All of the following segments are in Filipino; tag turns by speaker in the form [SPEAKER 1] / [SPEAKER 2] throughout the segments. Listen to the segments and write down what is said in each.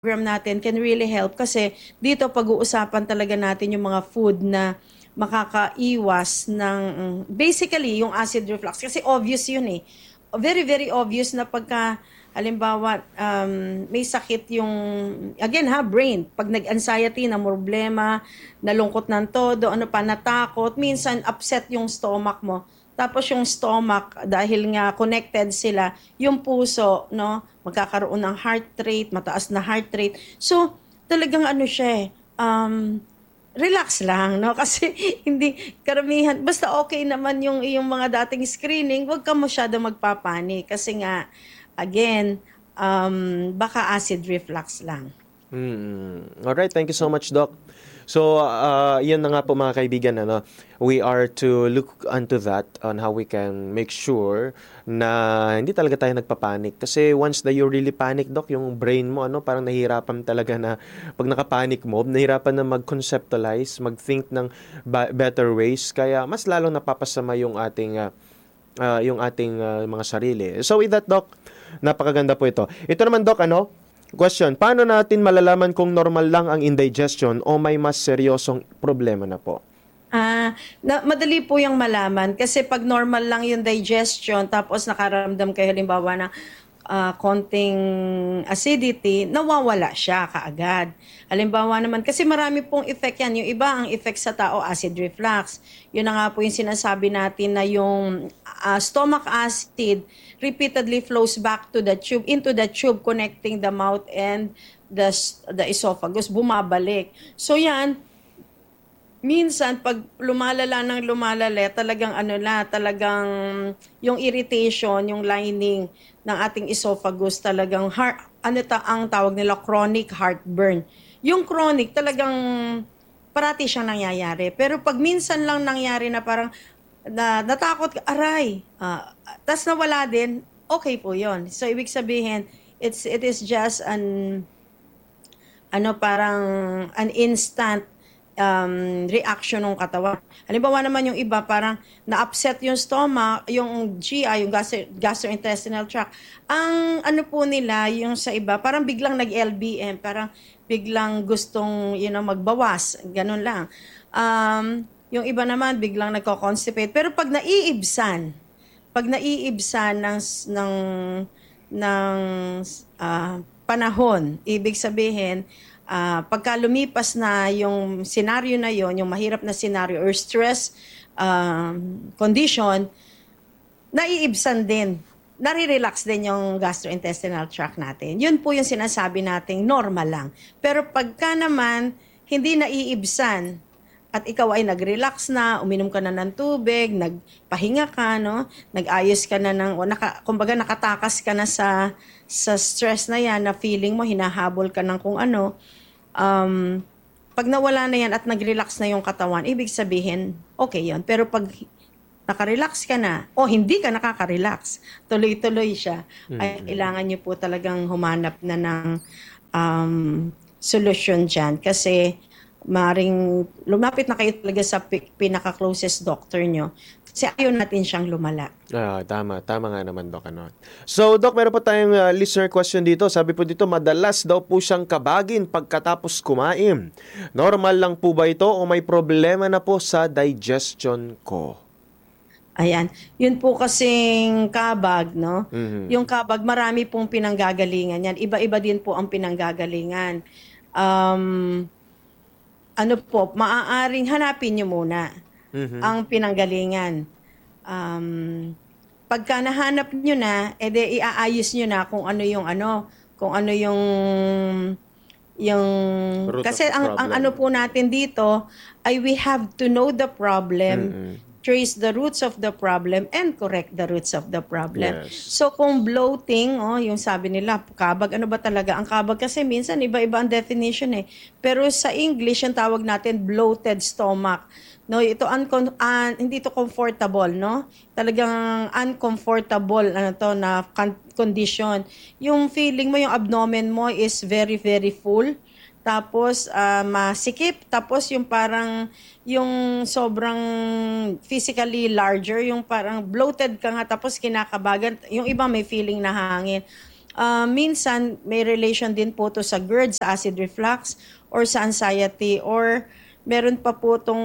[SPEAKER 1] program natin can really help kasi dito pag-uusapan talaga natin yung mga food na makakaiwas ng basically yung acid reflux kasi obvious yun eh. Very very obvious na pagka halimbawa may sakit yung again ha brain pag nag-anxiety na problema, nalungkot ng todo, ano pa natakot, minsan upset yung stomach mo. Tapos yung stomach, dahil nga connected sila, yung puso, no, magkakaroon ng heart rate, mataas na heart rate. So, talagang ano siya relax lang, no? Kasi hindi karamihan, basta okay naman yung iyong mga dating screening, wag ka masyado magpapanik. Kasi nga, again, baka acid reflux lang.
[SPEAKER 2] Alright, thank you so much, Doc. So, yan na nga po mga kaibigan, ano, we are to look onto that on how we can make sure na hindi talaga tayo nagpapanik. Kasi once that you really panic, Doc, yung brain mo, ano, parang nahihirapan talaga na, pag nakapanic mo, nahihirapan na mag-conceptualize, mag-think ng better ways. Kaya mas lalong napapasama yung ating mga sarili. So with that, Doc, napakaganda po ito. Ito naman, Doc, ano, question, paano natin malalaman kung normal lang ang indigestion o may mas seryosong problema na po?
[SPEAKER 1] Madali po yung malaman kasi pag normal lang yung digestion tapos nakaramdam kayo halimbawa na konting acidity, nawawala siya kaagad. Halimbawa naman, kasi marami pong effect yan. Yung iba, ang effect sa tao, acid reflux. Yun na nga po yung sinasabi natin na yung stomach acid repeatedly flows back to the tube, into the tube connecting the mouth and the esophagus, bumabalik. So yan, minsan pag lumalala ng lumalala, talagang talagang yung irritation, yung lining ng ating esophagus talagang ang tawag nila chronic heartburn. Yung chronic talagang parati siyang nangyayari. Pero pag minsan lang nangyari na parang natakot ka, aray, tas nawala din, okay po 'yon. So ibig sabihin, it is just parang an instant reaction ng katawan. Halimbawa naman yung iba parang na-upset yung stomach, yung GI, yung gastrointestinal tract. Ang ano po nila, yung sa iba, parang biglang nag-LBM, parang biglang gustong, magbawas, ganun lang. Yung iba naman biglang nagko-constipate. Pero pag naiibsan ng panahon, ibig sabihin, pagka lumipas na yung senaryo na yon, yung mahirap na senaryo or stress condition, naiibsan din, nare-relax din yung gastrointestinal tract natin. Yun po yung sinasabi nating normal lang. Pero pagka naman hindi naiibsan at ikaw ay nag-relax na, uminom ka na ng tubig, nagpahinga ka, no? Nag-ayos ka na kumbaga nakatakas ka na sa stress na yan, na feeling mo hinahabol ka ng kung ano. Pag nawala na yan at nag-relax na yung katawan, ibig sabihin, okay yon. Pero pag nakarelax ka na, o hindi ka nakaka-relax, tuloy-tuloy siya, ay kailangan nyo po talagang humanap na ng solusyon dyan. Kasi maring lumapit na kayo talaga sa pinaka-closest doctor nyo. Kasi ayaw natin siyang lumala.
[SPEAKER 2] Tama. Tama nga naman, Doc. Ano? So, Doc, meron po tayong listener question dito. Sabi po dito, madalas daw po siyang kabagin pagkatapos kumain. Normal lang po ba ito o may problema na po sa digestion ko?
[SPEAKER 1] Ayan. Yun po kasing kabag, no? Yung kabag, marami pong pinanggagalingan yan. Iba-iba din po ang pinanggagalingan. Maaaring hanapin nyo muna ang pinanggalingan. Pagka nahanap nyo na, edi iaayos nyo na kung ano yung
[SPEAKER 2] Root
[SPEAKER 1] kasi
[SPEAKER 2] of the
[SPEAKER 1] ang
[SPEAKER 2] problem.
[SPEAKER 1] ano po natin dito ay we have to know the problem, trace the roots of the problem, and correct the roots of the problem.
[SPEAKER 2] Yes.
[SPEAKER 1] So kung bloating, yung sabi nila, kabag, ano ba talaga? Ang kabag kasi minsan iba-iba ang definition eh. Pero sa English, yung tawag natin bloated stomach. No, ito hindi to comfortable, no? Talagang uncomfortable na condition. Yung feeling mo, yung abdomen mo is very very full. Tapos masikip, tapos yung parang yung sobrang physically larger, yung parang bloated ka nga tapos kinakabagan, yung iba may feeling na hangin. minsan may relation din po to sa GERD, sa acid reflux, or sa anxiety, or meron pa po tong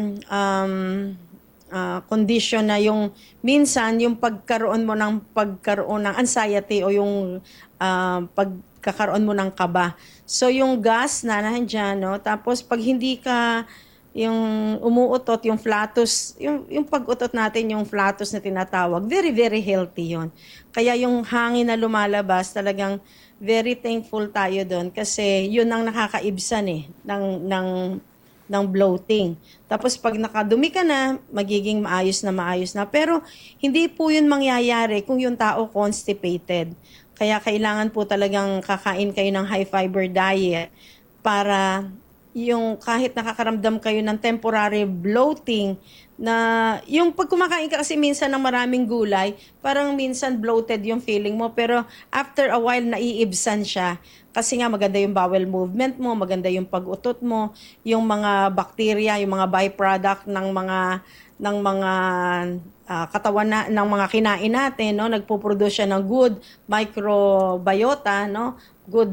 [SPEAKER 1] condition na yung minsan yung pagkaroon ng anxiety o yung pagkakaroon mo ng kaba. So yung gas na nandiyan, no? Tapos pag hindi ka yung umuutot, yung flatus, yung pag-utot natin, yung flatus na tinatawag, very, very healthy yon. Kaya yung hangin na lumalabas, talagang very thankful tayo doon kasi yun ang nakakaibsan ng bloating. Tapos pag nakadumi ka na, magiging maayos na. Pero hindi po yun mangyayari kung yung tao constipated. Kaya kailangan po talagang kakain kayo ng high fiber diet para yung kahit nakakaramdam kayo ng temporary bloating na yung pag kumakain ka kasi minsan ng maraming gulay, parang minsan bloated yung feeling mo, pero after a while naiibsan siya kasi nga maganda yung bowel movement mo, maganda yung pag-utot mo, yung mga bacteria, yung mga byproduct ng mga katawan ng mga kinain natin, no, nagpo-produce siya ng good microbiota, no, good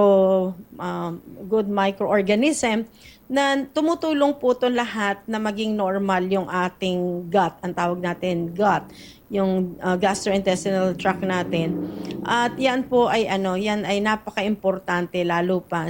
[SPEAKER 1] microorganism na tumutulong po to lahat na maging normal yung ating gut, ang tawag natin gut, yung gastrointestinal tract natin. At yan po ay yan ay napaka-importante lalo pa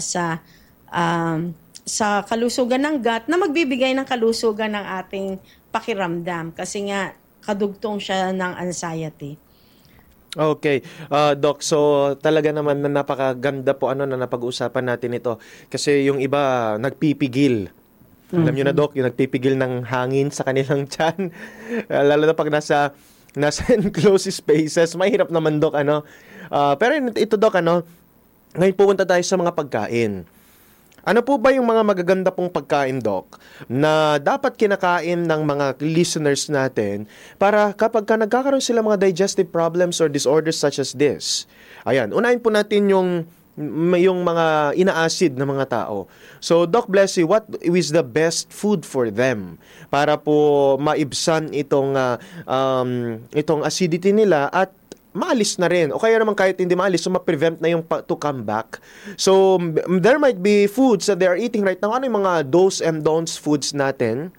[SPEAKER 1] sa kalusugan ng gut na magbibigay ng kalusugan ng ating pakiramdam kasi nga kadugtong siya ng anxiety.
[SPEAKER 2] Okay. Doc, so talaga naman na napakaganda po na napag-uusapan natin ito. Kasi yung iba nagpipigil. Alam niyo na, Doc, yung nagpipigil ng hangin sa kanilang tiyan. Lalo na pag nasa enclosed spaces, mahirap naman, Doc, pero ito, Doc, ngayon pupunta tayo sa mga pagkain. Ano po ba yung mga magaganda pong pagkain, Doc, na dapat kinakain ng mga listeners natin para kapag nagkakaroon sila mga digestive problems or disorders such as this? Ayan, unahin po natin yung mga ina-acid na mga tao. So, Doc Blessy, what is the best food for them para po maibsan itong acidity nila at maalis na rin. O kaya naman kahit hindi maalis, so ma-prevent na yung to come back. So, there might be foods that they are eating right now. Ano yung mga do's and don'ts foods natin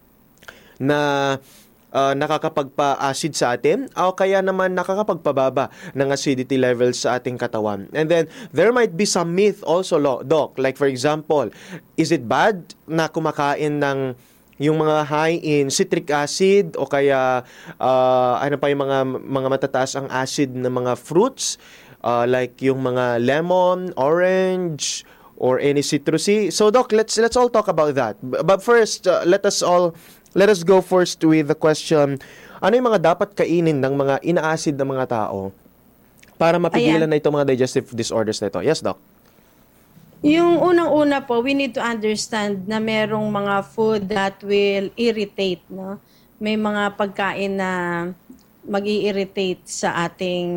[SPEAKER 2] na nakakapagpa-acid sa atin o kaya naman nakakapagpababa ng acidity levels sa ating katawan. And then, there might be some myth also, Doc. Like for example, is it bad na kumakain ng yung mga high in citric acid o kaya ano pa yung mga matataas ang acid na mga fruits like yung mga lemon, orange or any citrusy. So Doc, let's all talk about that. But first, let us go first with the question, ano yung mga dapat kainin ng mga ina-acid na mga tao para mapigilan na itong mga digestive disorders na ito? Yes, Doc.
[SPEAKER 1] Yung unang-una po, we need to understand na merong mga food that will irritate, no? May mga pagkain na mag-i-irritate sa ating,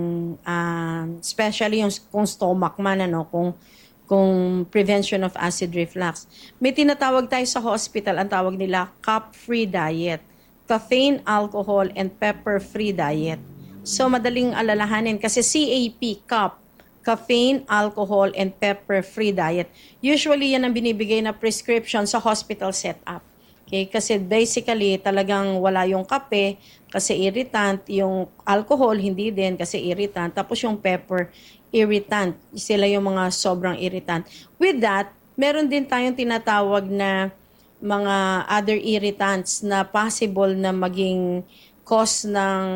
[SPEAKER 1] especially yung kung stomach man, kung prevention of acid reflux. May tinatawag tayo sa hospital, ang tawag nila cup-free diet, caffeine, alcohol, and pepper-free diet. So, madaling alalahanin kasi CAP, cup, caffeine, alcohol, and pepper-free diet. Usually, yan ang binibigay na prescription sa hospital setup. Okay? Kasi basically, talagang wala yung kape kasi irritant. Yung alcohol, hindi din kasi irritant. Tapos yung pepper, irritant. Sila yung mga sobrang irritant. With that, meron din tayong tinatawag na mga other irritants na possible na maging cause ng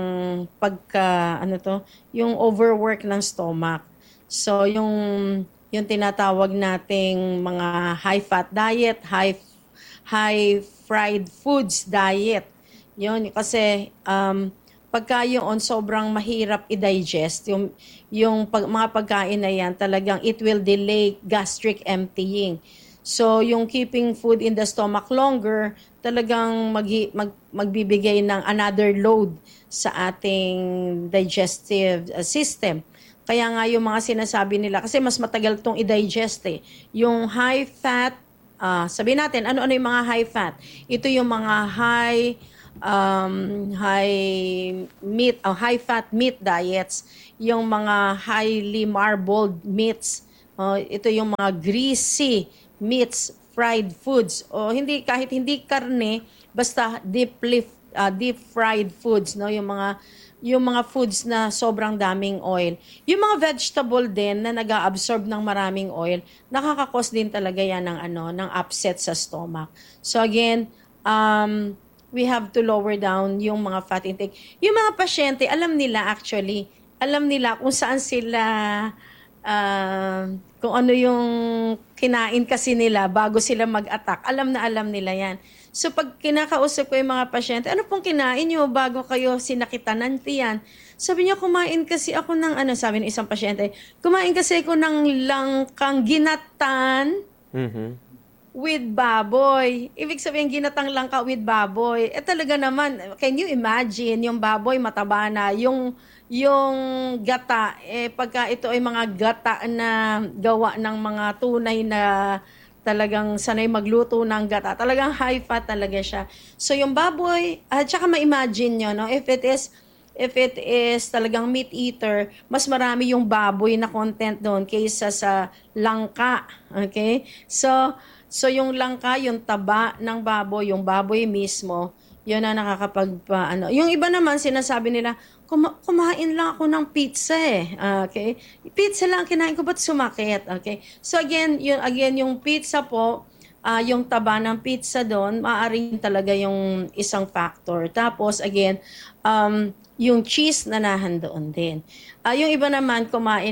[SPEAKER 1] yung overwork ng stomach. So, yung tinatawag nating mga high-fat diet, high fried foods diet. Yun, kasi pagka yun sobrang mahirap i-digest, mga pagkain na yan, talagang it will delay gastric emptying. So, yung keeping food in the stomach longer, talagang magbibigay ng another load sa ating digestive system. Kaya nga yung mga sinasabi nila, kasi mas matagal itong i-digest eh. Yung high fat, sabihin natin, ano yung mga high fat? Ito yung mga high high fat meat diets, yung mga highly marbled meats, ito yung mga greasy meats, fried foods, o hindi, kahit hindi karne, basta deep fried foods, no, yung mga foods na sobrang daming oil. Yung mga vegetable din na nag-absorb ng maraming oil, nakakakos din talaga yan ng ng upset sa stomach. So again, we have to lower down yung mga fat intake. Yung mga pasyente, alam nila kung saan sila, kung ano yung kinain kasi nila bago sila mag-attack. Alam na alam nila yan. So pag kinakausap ko yung mga pasyente, ano pong kinain nyo bago kayo sinakitan ng tiyan? Sabi niya, kumain kasi ako ng, sabi ng isang pasyente, kumain kasi ako ng langkang ginatan
[SPEAKER 2] Mhm.
[SPEAKER 1] with baboy. Ibig sabihin, ginatang langka with baboy. Talaga naman, can you imagine, yung baboy mataba na, yung gata, pagka ito ay mga gata na gawa ng mga tunay na talagang sanay magluto ng gata, talagang high fat talaga siya. So yung baboy, at saka ma-imagine nyo, no, if it is talagang meat eater, mas marami yung baboy na content doon kaysa sa langka. Okay? So yung langka, yung taba ng baboy, yung baboy mismo, yun ang nakakapagpa. Yung iba naman sinasabi nila, kumain lang ako ng pizza eh. Okay? Pizza lang kinain ko, ba't sumakit? Okay? So again, yung pizza po, yung taba ng pizza doon, maaaring talaga yung isang factor. Tapos again, yung cheese na nahandoon din. Yung iba naman kumain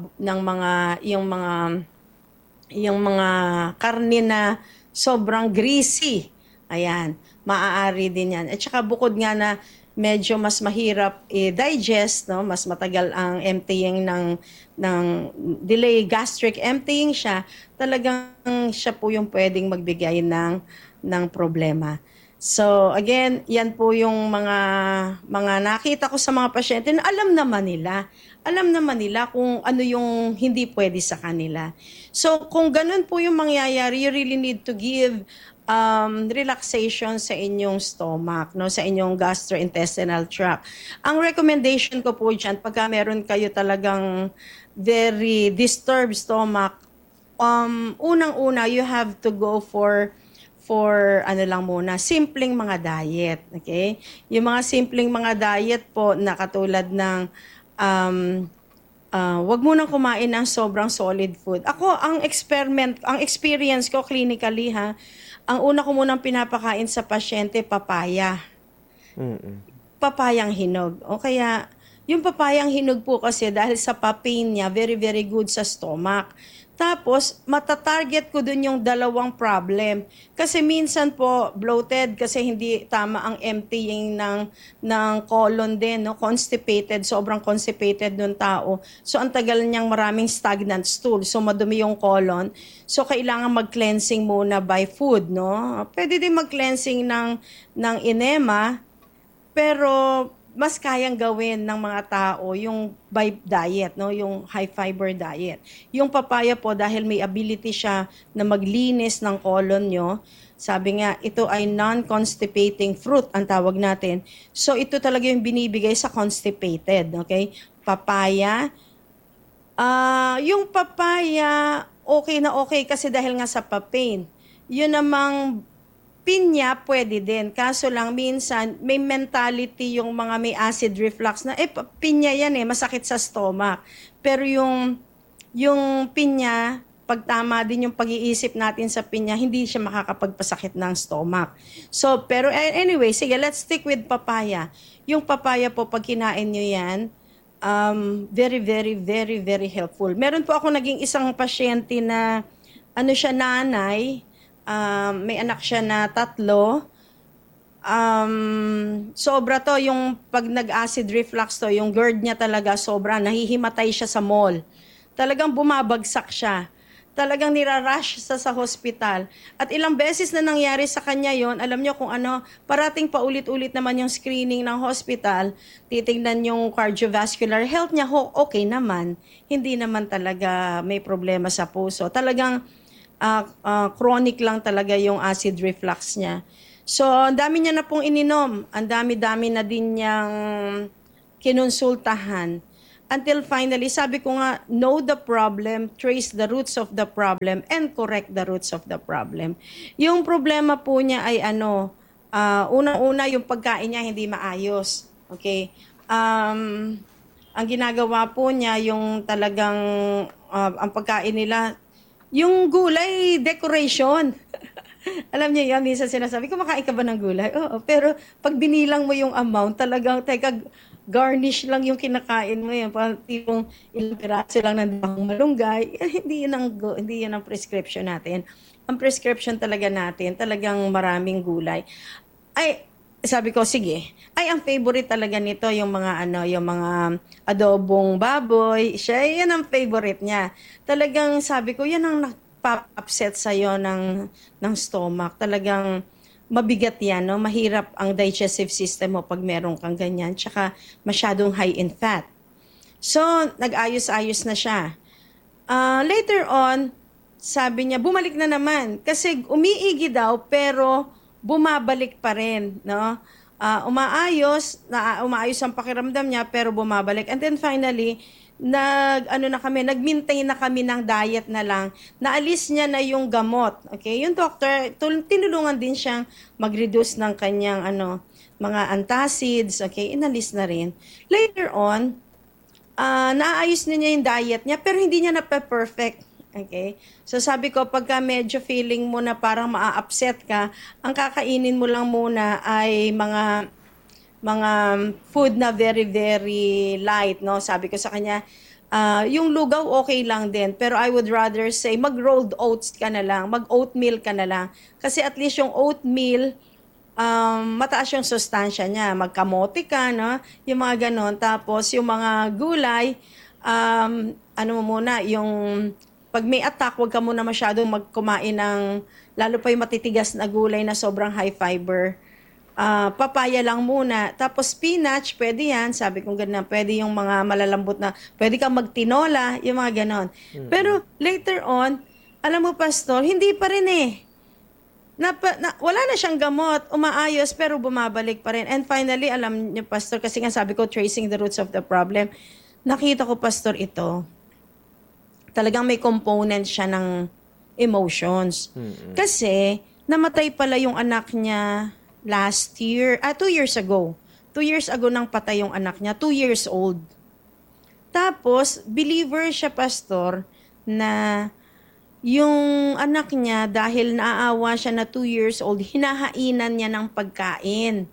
[SPEAKER 1] yung mga karne na sobrang greasy. Ayan, maaari din yan. At saka bukod nga na medyo mas mahirap i-digest, no? Mas matagal ang emptying ng delay gastric emptying siya, talagang siya po yung pwedeng magbigay ng problema. So again, yan po yung mga nakita ko sa mga pasyente na alam naman nila. Alam naman nila kung ano yung hindi pwede sa kanila. So kung ganun po yung mangyayari, you really need to give relaxation sa inyong stomach, no, sa inyong gastrointestinal tract. Ang recommendation ko po diyan, pagka meron kayo talagang very disturbed stomach, unang-una you have to go for lang muna, simpleng mga diet, okay? Yung mga simpleng mga diet po na katulad ng wag mo nang kumain ng sobrang solid food. Ako, ang experience ko clinically ang una ko munang pinapakain sa pasyente, papaya.
[SPEAKER 2] Mm.
[SPEAKER 1] Papayang hinog. O kaya, yung papayang hinog po kasi dahil sa papain niya, very, very good sa stomach. Tapos, matatarget ko dun yung dalawang problem. Kasi minsan po, bloated kasi hindi tama ang emptying ng colon din, no? Constipated, sobrang constipated ng tao. So, ang tagal niyang maraming stagnant stool. So, madumi yung colon. So, kailangan mag-cleansing muna by food, no? Pwede din mag-cleansing ng enema, pero mas kayang gawin ng mga tao yung by diet, no, yung high fiber diet. Yung papaya po dahil may ability siya na maglinis ng colon nyo, sabi nga ito ay non-constipating fruit ang tawag natin. So ito talaga yung binibigay sa constipated, okay? Papaya. Yung papaya okay na okay kasi dahil nga sa papain. Yun namang pinya, pwede din. Kaso lang, minsan, may mentality yung mga may acid reflux na, pinya yan masakit sa stomach. Pero yung pinya, pag tama din yung pag-iisip natin sa pinya, hindi siya makakapagpasakit ng stomach. So, pero anyway, sige, let's stick with papaya. Yung papaya po, pag kinain nyo yan, very, very, very, very helpful. Meron po ako naging isang pasyente na, siya, nanay, may anak siya na 3. Sobra to yung pag nag-acid reflux to, yung GERD niya talaga sobra, nahihimatay siya sa mall. Talagang bumabagsak siya. Talagang nirarush sa hospital. At ilang beses na nangyari sa kanya yon, alam niyo kung parating paulit-ulit naman yung screening ng hospital, titingnan yung cardiovascular health niya, okay naman. Hindi naman talaga may problema sa puso. Talagang chronic lang talaga yung acid reflux niya. So, ang dami niya na pong ininom. Ang dami-dami na din niyang kinonsultahan. Until finally, sabi ko nga, know the problem, trace the roots of the problem, and correct the roots of the problem. Yung problema po niya ay unang-una yung pagkain niya hindi maayos. Okay? Ang ginagawa po niya, yung talagang, ang pagkain nila, yung gulay, decoration. Alam niyo yan, minsan sinasabi, kumakain ka ba ng gulay? Oo, pero pag binilang mo yung amount, talagang, garnish lang yung kinakain mo yan. Parang tipong ilang piraso lang ng dahong malunggay. Hindi yun ang prescription natin. Ang prescription talaga natin, talagang maraming gulay. Ay, sabi ko, sige. Ay, ang favorite talaga nito, yung mga adobong baboy. Yan ang favorite niya. Talagang sabi ko, yan ang upset sa'yo ng stomach. Talagang mabigat yan, no? Mahirap ang digestive system mo pag meron kang ganyan. Tsaka masyadong high in fat. So, nag-ayos-ayos na siya. Later on, sabi niya, bumalik na naman. Kasi umiigi daw, pero bumabalik pa rin, no? Umaayos ang pakiramdam niya, pero bumabalik. And then finally, nag-maintain na kami ng diet na lang. Naalis niya na yung gamot. Okay? Yung doctor, tinulungan din siyang mag-reduce ng kanyang mga antacids. Okay? Inalis na rin. Later on, naayos na niya yung diet niya, pero hindi niya na-perfect. Okay? So sabi ko, pagka medyo feeling mo na parang maa-upset ka, ang kakainin mo lang muna ay mga food na very, very light, no? Sabi ko sa kanya, yung lugaw okay lang din, pero I would rather say, mag-rolled oats ka na lang, mag-oatmeal ka na lang. Kasi at least yung oatmeal, mataas yung sustansya niya. Magkamote ka, no? Yung mga ganon. Tapos yung mga gulay, yung pag may attack, huwag ka muna masyadong magkumain ng, lalo pa yung matitigas na gulay na sobrang high fiber. Papaya lang muna. Tapos spinach, pwede yan. Sabi kong ganun, pwede yung mga malalambot na, pwede kang magtinola, yung mga ganon. Pero later on, alam mo, Pastor, hindi pa rin eh. Wala na siyang gamot, umaayos, pero bumabalik pa rin. And finally, alam niyo, Pastor, kasi nga sabi ko, tracing the roots of the problem, nakita ko, Pastor, ito. Talagang may component siya ng emotions. Kasi, namatay pala yung anak niya last year, 2 years ago. 2 years ago nang patay yung anak niya, 2 years old. Tapos, believer siya, Pastor, na yung anak niya, dahil naaawa siya na 2 years old, hinahainan niya ng pagkain.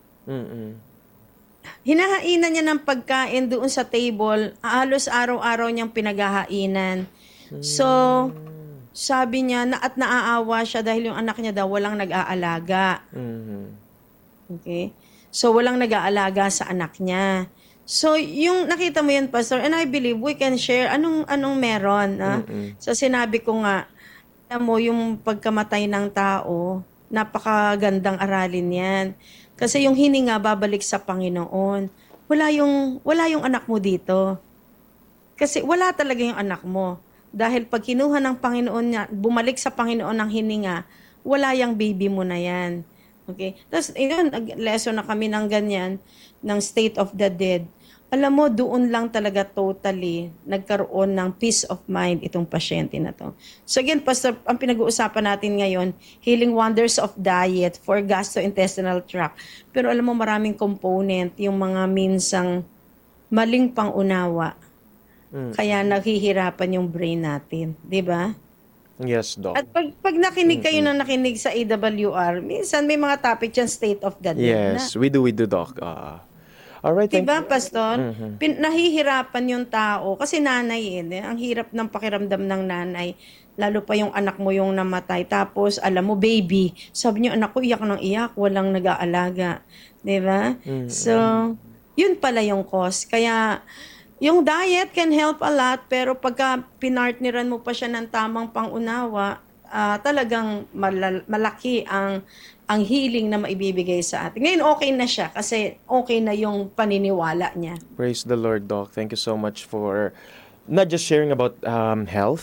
[SPEAKER 1] Hinahainan niya ng pagkain doon sa table, halos araw-araw niyang pinaghahainan. So, sabi niya at naaawa siya dahil yung anak niya daw walang nag-aalaga. Okay? So, walang nag-aalaga sa anak niya. So, yung nakita mo yan, Pastor, and I believe we can share anong meron. So, sinabi ko nga, alam mo, yung pagkamatay ng tao, napakagandang aralin yan. Kasi yung hininga babalik sa Panginoon. Wala yung anak mo dito. Kasi wala talaga yung anak mo. Dahil pag kinuha ng Panginoon niya, bumalik sa Panginoon ng hininga, wala yung baby mo na yan. Okay? Tapos, lesson na kami ng ganyan, ng state of the dead. Alam mo, doon lang talaga totally nagkaroon ng peace of mind itong pasyente na to. So again, Pastor, ang pinag-uusapan natin ngayon, healing wonders of diet for gastrointestinal tract. Pero alam mo, maraming component, yung mga minsang maling pangunawa. Kaya naghihirapan yung brain natin. Di ba?
[SPEAKER 2] Yes, Doc.
[SPEAKER 1] At pag nakinig kayo na nakinig sa AWR, minsan may mga topic dyan, state of the dead.
[SPEAKER 2] Yes, we do, Doc. All right,
[SPEAKER 1] Diba, Pastor? Nahihirapan yung tao. Kasi nanay ang hirap ng pakiramdam ng nanay. Lalo pa yung anak mo yung namatay. Tapos, alam mo, baby. Sabi niyo, anak ko, iyak ng iyak. Walang nag-aalaga. Diba? So, yun pala yung cause. Kaya, yung diet can help a lot. Pero pagka pinartneran mo pa siya ng tamang pangunawa, talagang malaki ang healing na maibibigay sa atin. Ngayon, okay na siya kasi okay na yung paniniwala niya.
[SPEAKER 2] Praise the Lord, Doc. Thank you so much for not just sharing about health,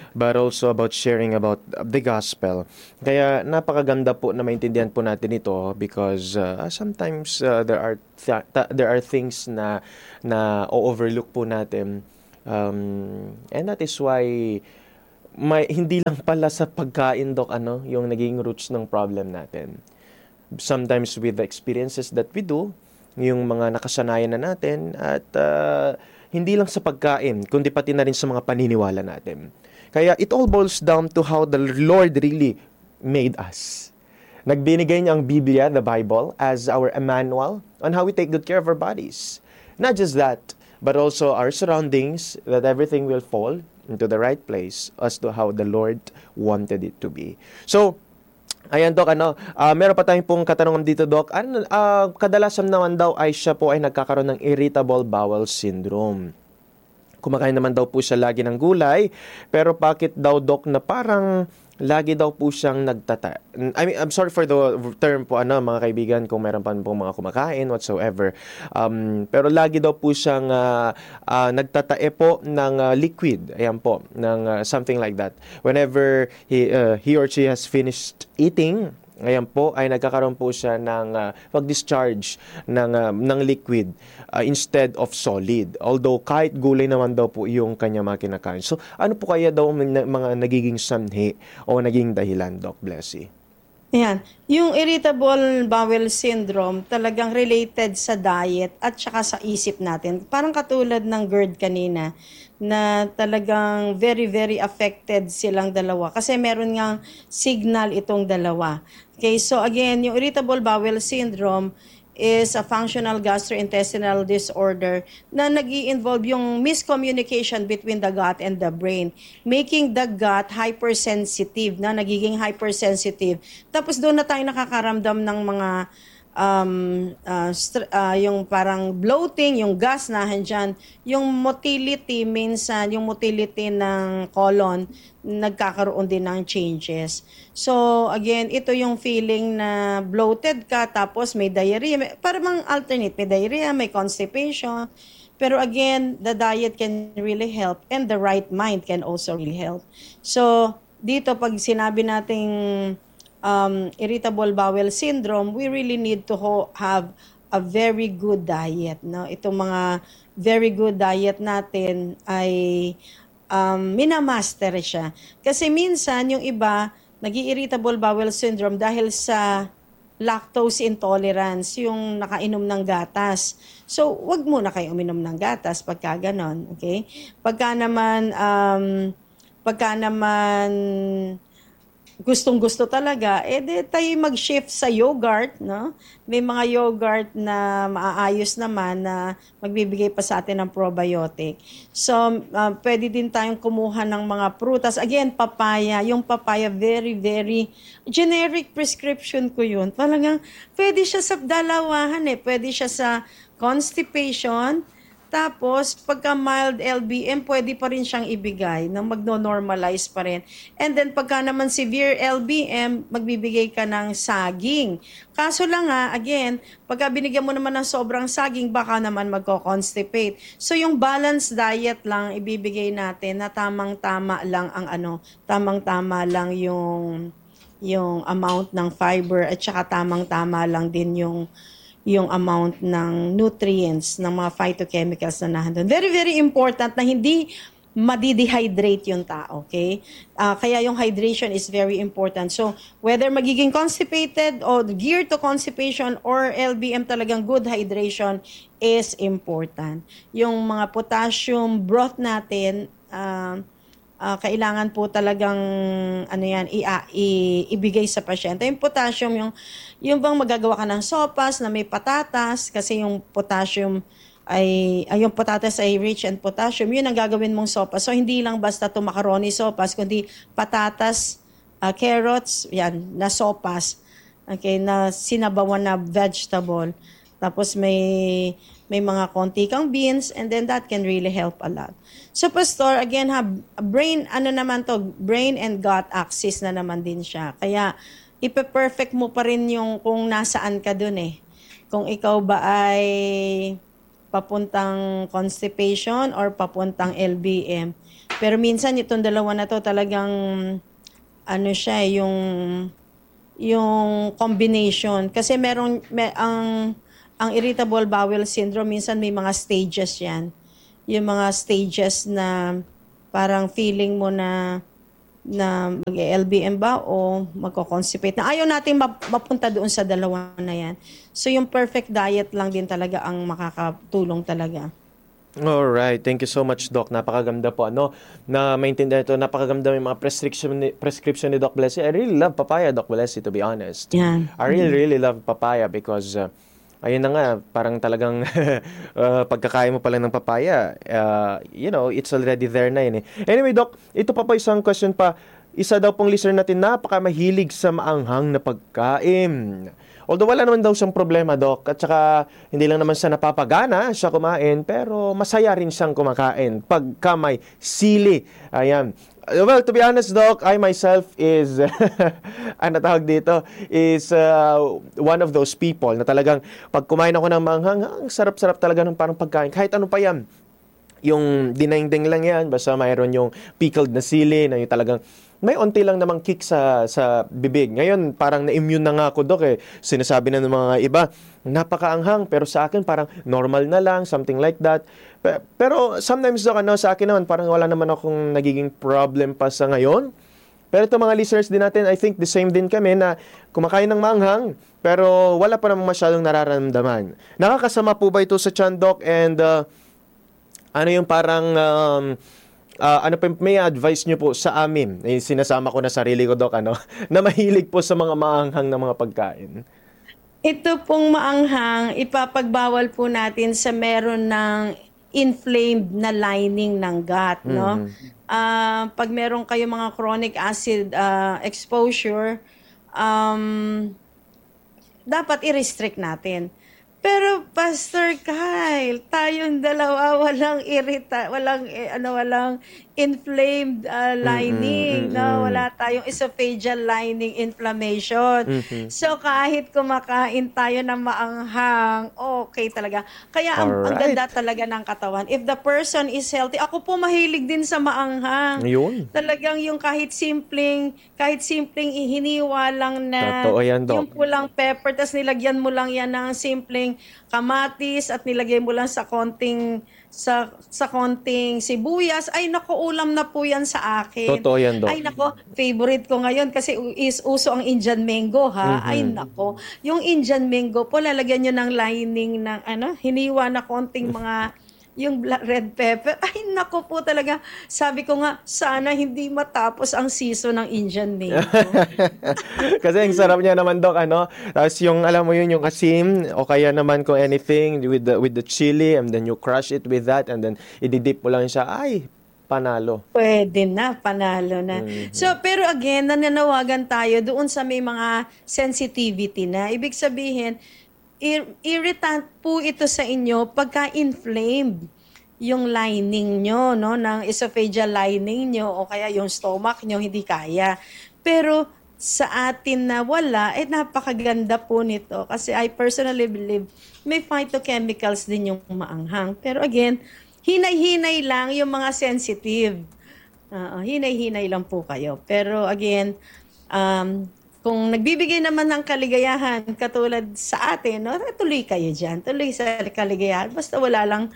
[SPEAKER 2] but also about sharing about the gospel. Kaya napakaganda po na maintindihan po natin ito because sometimes there are things na overlook po natin. And that is why hindi lang pala sa pagkain, Dok, yung naging roots ng problem natin. Sometimes with the experiences that we do, yung mga nakasanayan na natin, at hindi lang sa pagkain, kundi pati na rin sa mga paniniwala natin. Kaya it all boils down to how the Lord really made us. Nagbinigay niya ang Biblia, the Bible, as our manual on how we take good care of our bodies. Not just that, but also our surroundings, that everything will fall into the right place as to how the Lord wanted it to be. So, ayan, Doc, meron pa tayong pong katanungan dito, Doc. Kadalasan naman daw ay siya po ay nagkakaroon ng irritable bowel syndrome. Kumakain naman daw po siya lagi ng gulay, pero bakit daw, Doc, na parang lagi daw po siyang I'm sorry for the term po, mga kaibigan, kung meron pa po mga kumakain, whatsoever. Pero lagi daw po siyang nagtatae po ng liquid. Ayan po, ng something like that. Whenever he or she has finished eating, ayan po, ay nagkakaroon po siya ng pag-discharge ng liquid instead of solid. Although, kahit gulay naman daw po yung kanya mga kinakain. So, ano po kaya daw mga nagiging sanhi o naging dahilan, Doc Blessy?
[SPEAKER 1] Ayan. Yung irritable bowel syndrome talagang related sa diet at saka sa isip natin. Parang katulad ng GERD kanina na talagang very, very affected silang dalawa. Kasi meron ngang signal itong dalawa. Okay, so again, yung irritable bowel syndrome is a functional gastrointestinal disorder na nag-i-involve yung miscommunication between the gut and the brain, making the gut hypersensitive, nagiging hypersensitive. Tapos doon na tayo nakakaramdam ng mga yung parang bloating, yung gas na handyan, yung motility minsan, yung motility ng colon, nagkakaroon din ng changes. So, again, ito yung feeling na bloated ka, tapos may diarrhea, parang alternate, may diarrhea, may constipation. Pero again, the diet can really help and the right mind can also really help. So, dito pag sinabi nating irritable bowel syndrome, we really need to have a very good diet. No? Itong mga very good diet natin ay minamaster siya. Kasi minsan yung iba, nag-irritable bowel syndrome dahil sa lactose intolerance, yung nakainom ng gatas. So, wag muna kayo uminom ng gatas pagka ganon. Okay? Pagka naman gustong-gusto talaga, tayo mag-shift sa yogurt, no? May mga yogurt na maaayos naman na magbibigay pa sa atin ng probiotic. So, pwede din tayong kumuha ng mga prutas. Again, papaya. Yung papaya, very, very generic prescription ko yun. Talagang, pwede siya sa dalawahan Pwede siya sa constipation. Tapos, pagka mild LBM, pwede pa rin siyang ibigay na magno-normalize pa rin. And then, pagka naman severe LBM, magbibigay ka ng saging. Kaso lang again, pagka binigyan mo naman ng sobrang saging, baka naman magko-constipate. So, yung balanced diet lang, ibibigay natin na tamang-tama lang tamang-tama lang yung amount ng fiber at saka tamang-tama lang din yung amount ng nutrients, ng mga phytochemicals na nandun. Very, very important na hindi madidehydrate yung tao, okay? Kaya yung hydration is very important. So, whether magiging constipated o geared to constipation or LBM, talagang good hydration is important. Yung mga potassium broth natin, kailangan po talagang ibigay sa pasyente. Yung potassium, yung bang magagawa ka ng sopas na may patatas, kasi yung potassium yung patatas ay rich in potassium, yun ang gagawin mong sopas. So, hindi lang basta ito macaroni sopas, kundi patatas, carrots, yan, na sopas, okay, na sinabawan na vegetable. Tapos may mga konti kang beans, and then that can really help a lot. So, Pastor, again, brain and gut axis na naman din siya. Kaya, ipe-perfect mo pa rin yung kung nasaan ka dun Kung ikaw ba ay papuntang constipation or papuntang LBM. Pero minsan itong dalawa na to talagang ano siya, yung combination kasi ang irritable bowel syndrome minsan may mga stages 'yan. Yung mga stages na parang feeling mo na mag-LBM ba o magko-constipate na ayaw natin mapunta doon sa dalawa na yan. So yung perfect diet lang din talaga ang makakatulong talaga.
[SPEAKER 2] Alright, thank you so much, Doc. Napakaganda po, ano, na maintindihan ito. Napakaganda yung mga prescription ni Doc Blessy. I really love papaya, Doc Blessy, to be honest.
[SPEAKER 1] Yan.
[SPEAKER 2] I really love papaya because, ayun na nga, parang talagang pagkakain mo pa lang ng papaya, it's already there na yun eh. Anyway, Doc, ito pa isang question pa. Isa daw pong listener natin, napakamahilig sa maanghang na pagkain. Although wala naman daw siyang problema, Doc. At saka hindi lang naman siya napapagana siya kumain, pero masaya rin siyang kumakain pagka may sili. Ayan. Well, to be honest, Doc, I myself is, ano tawag dito, is one of those people na talagang pag kumain ako ng manghang, ang sarap-sarap talaga ng parang pagkain. Kahit ano pa yan. Yung dinaingding lang yan, basta mayroon yung pickled na sili, na yung talagang may onti lang namang kick sa bibig. Ngayon, parang na-immune na nga ako, Dok, eh. Sinasabi na ng mga iba, napakaanghang, pero sa akin parang normal na lang, something like that. Pero sometimes, Dok, sa akin naman, parang wala naman akong nagiging problem pa sa ngayon. Pero ito mga listeners din natin, I think the same din kami na kumakain ng manghang, pero wala pa namang masyadong nararamdaman. Nakakasama po ba ito sa tiyan, Doc? And ano yung parang ano pa may advice nyo po sa amin? Sinasama ko na sarili ko, Doc, na mahilig po sa mga maanghang na mga pagkain.
[SPEAKER 1] Ito pong maanghang, ipapagbawal po natin sa meron ng inflamed na lining ng gut, no? Pag meron kayo mga chronic acid exposure, dapat i-restrict natin. Pero Pastor Kyle, tayong dalawa walang walang inflamed lining, no? Wala tayong esophageal lining inflammation. So kahit kumakain tayo ng maanghang, okay talaga. Kaya ang ganda talaga ng katawan. If the person is healthy, ako po mahilig din sa maanghang.
[SPEAKER 2] Ayun.
[SPEAKER 1] Talagang yung kahit simpleng ihiniwa lang na
[SPEAKER 2] Totoo yan, Doc.
[SPEAKER 1] yung pulang pepper, tas nilagyan mo lang yan ng simpleng kamatis at nilagay mo lang sa konting sibuyas, ay nako, ulam na po yan sa akin.
[SPEAKER 2] Totoo yan, Doc.
[SPEAKER 1] Ay nako, favorite ko ngayon kasi uso ang Indian mango, ha. Ay nako, yung Indian mango po, lalagyan nyo ng lining ng hiniwa na konting mga yung red pepper. Ay nako po talaga, sabi ko nga, sana hindi matapos ang season ng Indian mango.
[SPEAKER 2] Kasi ang sarap niya naman, Doc, Tapos yung, alam mo yun, yung asim, o kaya naman kung anything, with the chili, and then you crush it with that, and then ididip mo lang siya, ay, panalo.
[SPEAKER 1] Pwede na, panalo na. So, pero again, nananawagan tayo doon sa may mga sensitivity na. Ibig sabihin, irritant po ito sa inyo pagka-inflamed yung lining nyo, no, ng esophageal lining nyo o kaya yung stomach nyo, hindi kaya. Pero sa atin na wala, napakaganda po nito. Kasi I personally believe may phytochemicals din yung maanghang. Pero again, hinay-hinay lang yung mga sensitive. Hinay-hinay lang po kayo. Pero again, kung nagbibigay naman ng kaligayahan katulad sa atin, no, tuloy kayo dyan. Tuloy sa kaligayahan. Basta wala lang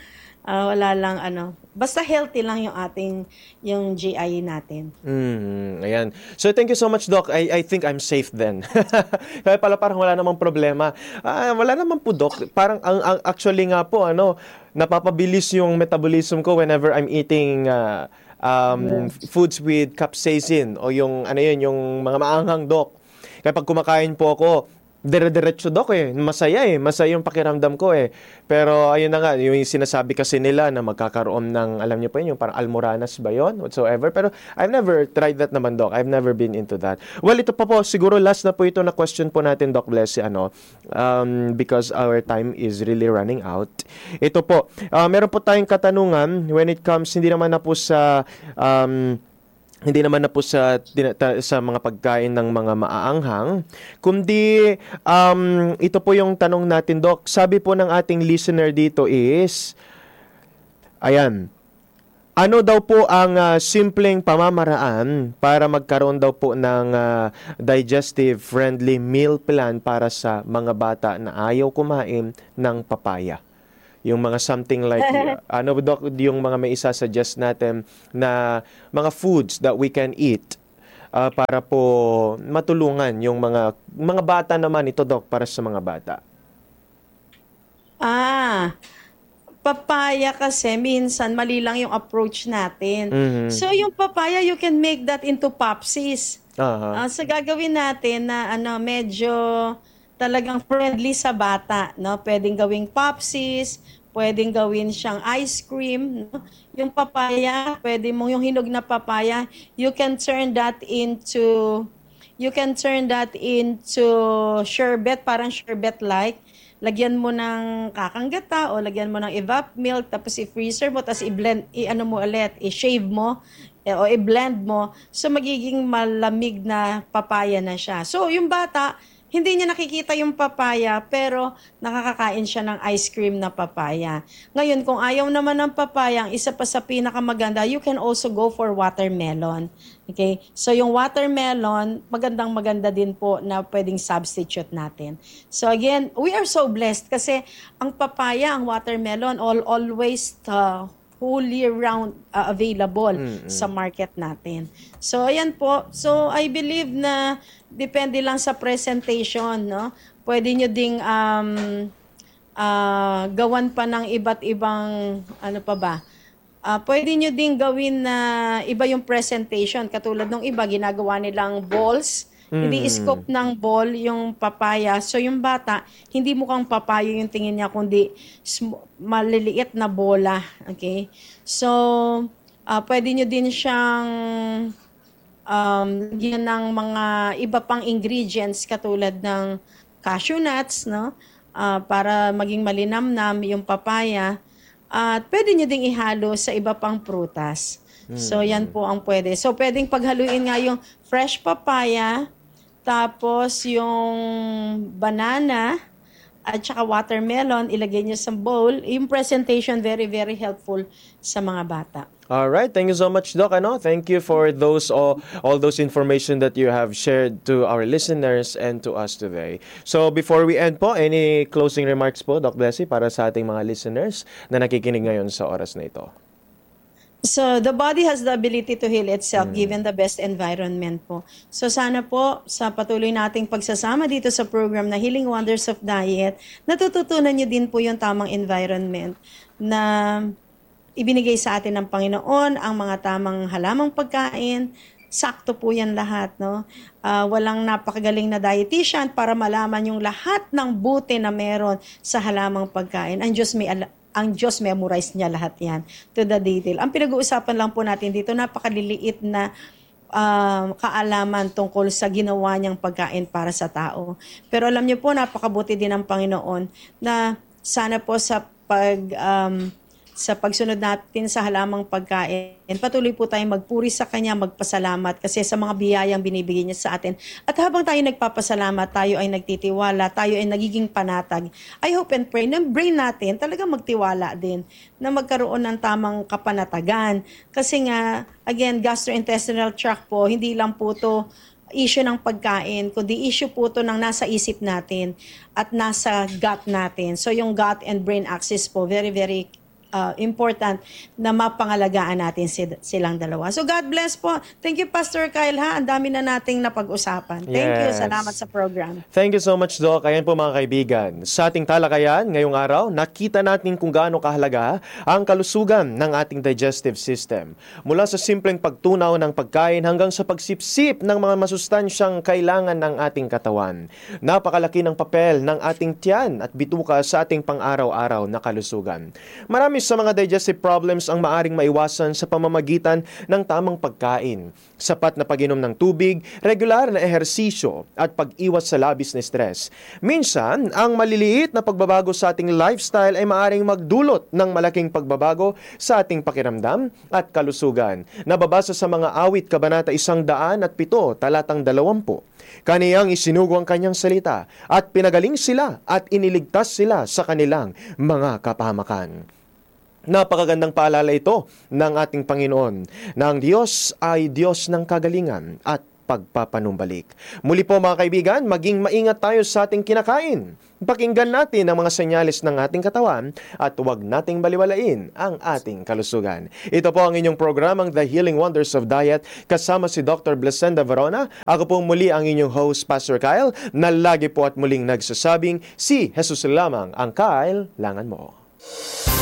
[SPEAKER 1] basta healthy lang yung GI natin.
[SPEAKER 2] Ayan. So thank you so much, Doc. I think I'm safe then. Kaya pala parang wala namang problema. Wala naman po, Doc. Parang actually nga po, napapabilis yung metabolism ko whenever I'm eating foods with capsaicin o yung yung mga maanghang, Doc. Kaya pag kumakain po ako, dire-diretso, Doc, Masaya yung pakiramdam ko Pero ayun na nga, yung sinasabi kasi nila na magkakaroon ng, alam niyo po yun, yung parang almoranas ba yun? Whatsoever. Pero I've never tried that naman, Doc. I've never been into that. Well, ito pa po, siguro last na po ito na question po natin, Doc Blessy, because our time is really running out. Ito po, meron po tayong katanungan when it comes, hindi naman na po sa mga pagkain ng mga maaanghang, kundi ito po yung tanong natin, Doc. Sabi po ng ating listener dito is, ayan, Ano daw po ang simpleng pamamaraan para magkaroon daw po ng digestive-friendly meal plan para sa mga bata na ayaw kumain ng papaya? Yung mga something like, ano Doc, yung mga may isa-suggest natin na mga foods that we can eat para po matulungan yung mga bata naman ito, Doc, para sa mga bata.
[SPEAKER 1] Ah, papaya kasi minsan mali lang yung approach natin.
[SPEAKER 2] Mhm.
[SPEAKER 1] So yung papaya, you can make that into popsis.
[SPEAKER 2] Aha.
[SPEAKER 1] So gagawin natin na medyo talagang friendly sa bata, no? Pwedeng gawing popsis, pwedeng gawin siyang ice cream, no? Yung papaya, pwede mo yung hinog na papaya, you can turn that into sherbet, parang sherbet like. Lagyan mo ng kakanggata o lagyan mo ng evap milk, tapos i-freezer mo, tapos i-blend, i-ano mo ulit, i-shave mo, o i-blend mo. So, magiging malamig na papaya na siya. So, yung bata, hindi niya nakikita yung papaya, pero nakakakain siya ng ice cream na papaya. Ngayon, kung ayaw naman ng papaya, ang isa pa sa pinakamaganda, you can also go for watermelon. Okay? So, yung watermelon, magandang-maganda din po na pwedeng substitute natin. So, again, we are so blessed kasi ang papaya, ang watermelon, always whole year round available sa market natin. So, ayan po. So, I believe na depende lang sa presentation, no? Pwede nyo ding gawan pa ng iba't ibang, ano pa ba? Pwede nyo ding gawin na iba yung presentation. Katulad nung iba, ginagawa nilang balls. Hindi scoop ng ball yung papaya. So yung bata, hindi mukhang papaya yung tingin niya, kundi maliliit na bola. Okay? So, pwede nyo din siyang lagyan ng mga iba pang ingredients katulad ng cashew nuts, no? Para maging malinamnam yung papaya. At pwede nyo ding ihalo sa iba pang prutas. So, yan po ang pwede. So, pwedeng paghaluin nga yung fresh papaya, tapos yung banana, at saka watermelon, ilagay nyo sa bowl. Yung presentation, very, very helpful sa mga bata.
[SPEAKER 2] All right, thank you so much, Doc. Thank you for those all those information that you have shared to our listeners and to us today. So before we end po, any closing remarks po, Doc Blessy, para sa ating mga listeners na nakikinig ngayon sa oras na ito?
[SPEAKER 1] So, the body has the ability to heal itself given the best environment po. So, sana po sa patuloy nating pagsasama dito sa program na Healing Wonders of Diet, natututunan nyo din po yung tamang environment na ibinigay sa atin ng Panginoon, ang mga tamang halamang pagkain. Sakto po yan lahat, no? Walang napakagaling na dietitian para malaman yung lahat ng buti na meron sa halamang pagkain. Ang Diyos memorize niya lahat yan to the detail. Ang pinag-uusapan lang po natin dito, napakaliliit na kaalaman tungkol sa ginawa niyang pagkain para sa tao. Pero alam niyo po, napakabuti din ng Panginoon na sana po sa pagsunod natin sa halamang pagkain, patuloy po tayong magpuri sa Kanya, magpasalamat kasi sa mga biyayang binibigay niya sa atin. At habang tayo nagpapasalamat, tayo ay nagtitiwala, tayo ay nagiging panatag. I hope and pray na brain natin talaga magtiwala din na magkaroon ng tamang kapanatagan. Kasi nga, again, gastrointestinal tract po, hindi lang po to issue ng pagkain, kundi issue po to ng nasa isip natin at nasa gut natin. So yung gut and brain axis po, very, very important na mapangalagaan natin silang dalawa. So God bless po. Thank you, Pastor Kyle, ha? Ang dami na nating napag-usapan. Thank you.
[SPEAKER 2] Yes.
[SPEAKER 1] Salamat sa program.
[SPEAKER 2] Thank you so much, Doc. Ayan po mga kaibigan. Sa ating talakayan ngayong araw, nakita natin kung gaano kahalaga ang kalusugan ng ating digestive system. Mula sa simpleng pagtunaw ng pagkain hanggang sa pagsipsip ng mga masustansyang kailangan ng ating katawan. Napakalaki ng papel ng ating tiyan at bituka sa ating pang-araw-araw na kalusugan. Marami sa mga digestive problems ang maaring maiwasan sa pamamagitan ng tamang pagkain, sapat na pag-inom ng tubig, regular na ehersisyo at pag-iwas sa labis na stress. Minsan, ang maliliit na pagbabago sa ating lifestyle ay maaring magdulot ng malaking pagbabago sa ating pakiramdam at kalusugan. Nababasa sa mga awit kabanata 107, talatang 20. Kaniyang isinugo ang kanyang salita at pinagaling sila at iniligtas sila sa kanilang mga kapahamakan. Napakagandang paalala ito ng ating Panginoon na ang Diyos ay Diyos ng kagalingan at pagpapanumbalik. Muli po mga kaibigan, maging maingat tayo sa ating kinakain. Pakinggan natin ang mga senyales ng ating katawan at huwag nating baliwalain ang ating kalusugan. Ito po ang inyong programang The Healing Wonders of Diet kasama si Dr. Blesenda Verona. Ako po muli ang inyong host, Pastor Kyle, na lagi po at muling nagsasabing, si Jesus lamang ang kailangan mo.